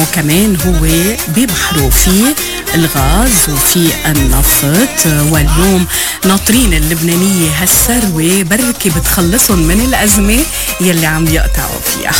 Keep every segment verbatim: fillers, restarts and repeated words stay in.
كمان هو ببحره في الغاز وفي النفط. واليوم ناطرين اللبنانية هالثروة بركي بتخلصهم من الأزمة يلي عم يقطعوا فيها.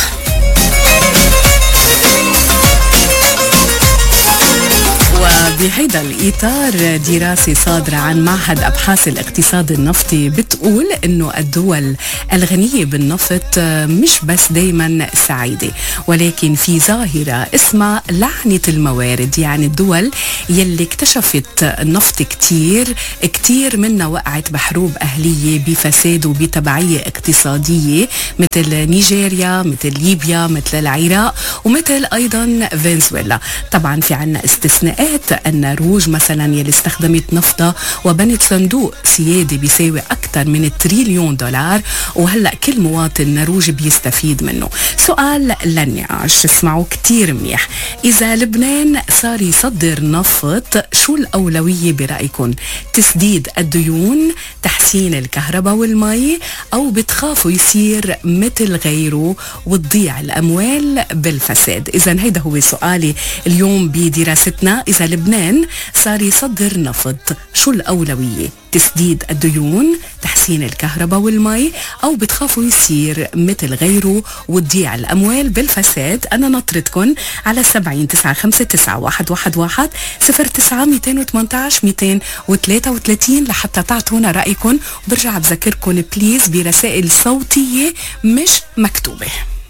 وبهيدا الإطار دراسة صادرة عن معهد أبحاث الاقتصاد النفطي بتقول إنه الدول الغنية بالنفط مش بس دايما سعيدة، ولكن في ظاهرة اسمها لعنة الموارد. يعني الدول يلي اكتشفت النفط كتير كتير منها وقعت بحروب أهلية بفساد وبتبعية اقتصادية، مثل نيجيريا، مثل ليبيا، مثل العراق، ومثل أيضا فنزويلا. طبعا في عنا استثناءات، النرويج مثلا يلي استخدمت نفطها وبنت صندوق سيادي بيساوي أكثر من تريليون دولار، وهلأ كل مواطن نرويجي بيستفيد منه. سؤال للنقاش، اسمعوا كتير منيح، إذا لبنان صار يصدر نفط شو الأولوية برأيكم؟ تسديد الديون، تحسين الكهرباء والمي، أو بتخافوا يصير مثل غيره وتضيع الأموال بالفساد؟ إذا هيدا هو سؤالي اليوم بدراستنا. إذا لبنان صار يصدر نفط شو الأولوية؟ تسديد الديون، تحسين الكهرباء والمي، أو بتخافوا يصير مثل غيره وتضيع الأموال بالفساد؟ أنا نطرتكن على سبعين تسعة خمسة تسعة واحد واحد واحد صفر تسعة ميتين وتمنتاش ميتين وثلاثة وثلاثين لحتى تعطونا رأيكم. وبرجع بذكركن بليز برسائل صوتية مش مكتوبة.